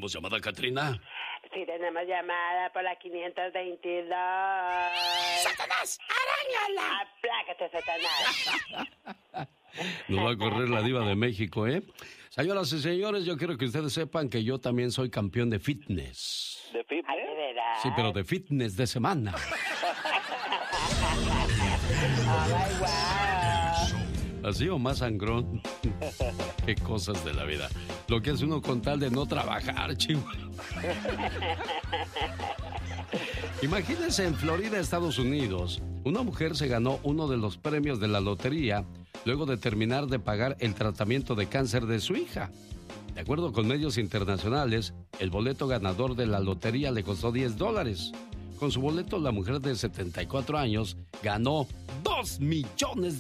¿Tenemos llamada, Catrina? Sí, tenemos llamada por la 522. ¡Satanás, aráñala! ¡Aplácate, Satanás! Nos va a correr la diva de México, ¿eh? Señoras y señores, yo quiero que ustedes sepan que yo también soy campeón de fitness. ¿De fitness? Ay, ¿de verdad? Sí, pero de fitness de semana. ¡Ay, wow! Así o más sangrón. Qué cosas de la vida. Lo que hace uno con tal de no trabajar, chihuahua. Imagínense en Florida, Estados Unidos. Una mujer se ganó uno de los premios de la lotería luego de terminar de pagar el tratamiento de cáncer de su hija. De acuerdo con medios internacionales, el boleto ganador de la lotería le costó $10. Con su boleto, la mujer de 74 años ganó $2 millones.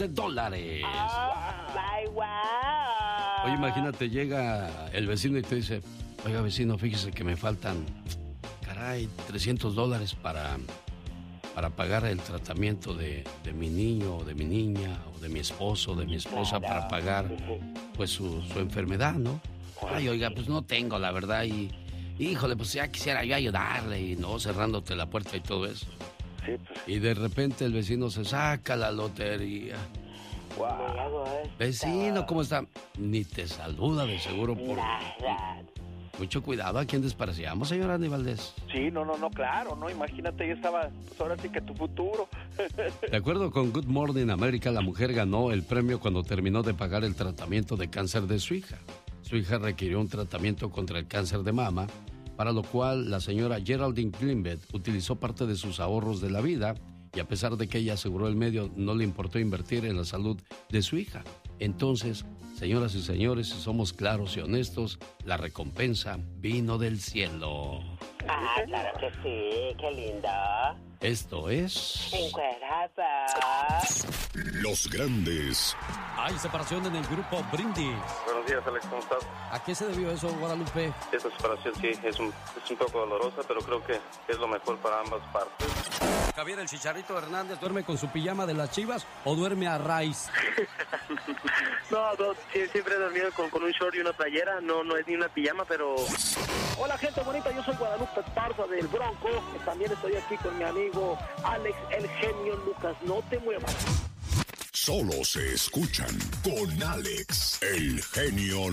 ¡Ay, wow! Oye, imagínate, llega el vecino y te dice, oiga, vecino, fíjese que me faltan, caray, $300 para pagar el tratamiento de mi niño, o de mi niña, o de mi esposo, o de mi esposa, para pagar, pues, su enfermedad, ¿no? Ay, oiga, pues no tengo, la verdad, y híjole, pues ya quisiera yo ayudarle, y no, cerrándote la puerta y todo eso. Sí, pues. Y de repente el vecino se saca la lotería. Wow. Vecino, ¿cómo está? Ni te saluda de seguro por... Nada. Mucho cuidado a quien despreciamos, señora Andy Valdés. Sí, no, claro, ¿no? Imagínate, yo estaba, pues ahora sí que tu futuro. De acuerdo con Good Morning America, la mujer ganó el premio cuando terminó de pagar el tratamiento de cáncer de su hija. Su hija requirió un tratamiento contra el cáncer de mama, para lo cual la señora Geraldine Klimbet utilizó parte de sus ahorros de la vida, y a pesar de que ella aseguró el medio, no le importó invertir en la salud de su hija. Entonces, señoras y señores, si somos claros y honestos, la recompensa vino del cielo. Ah, claro que sí, qué lindo. Esto es... Encuerados. Los grandes Hay separación en el grupo Brindis. Buenos días, Alex, ¿cómo estás? ¿A qué se debió eso, Guadalupe? Esta separación sí es un poco dolorosa, pero creo que es lo mejor para ambas partes. Javier el Chicharito Hernández, ¿duerme con su pijama de las Chivas o duerme a raíz? No, siempre he dormido con un short y una playera, no es ni una pijama, pero... Hola, gente bonita, yo soy Guadalupe Esparza del Bronco, también estoy aquí con mi amigo Alex, el genio Lucas, no te muevas. solo se escuchan con Alex, el genio